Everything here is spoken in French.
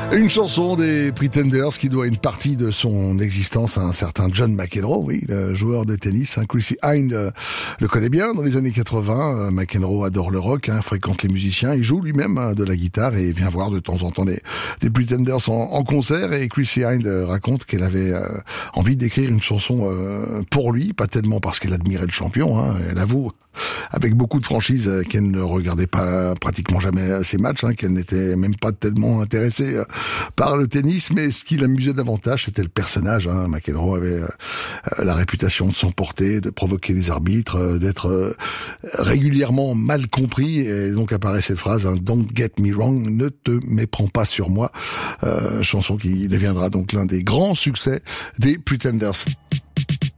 Une chanson des Pretenders qui doit une partie de son existence à un certain John McEnroe, oui, le joueur de tennis. Chrissy Hynde le connaît bien. Dans les années 80, McEnroe adore le rock, fréquente les musiciens. Il joue lui-même de la guitare et vient voir de temps en temps les Pretenders en concert. Et Chrissy Hynde raconte qu'elle avait envie d'écrire une chanson pour lui, pas tellement parce qu'elle admirait le champion. Elle avoue avec beaucoup de franchise qu'elle ne regardait pas pratiquement jamais ses matchs, qu'elle n'était même pas tellement intéressée par le tennis, mais ce qui l'amusait davantage, c'était le personnage. McEnroe avait la réputation de s'emporter, de provoquer les arbitres, d'être régulièrement mal compris, et donc apparaît cette phrase, Don't get me wrong, ne te méprends pas sur moi, chanson qui deviendra donc l'un des grands succès des Pretenders.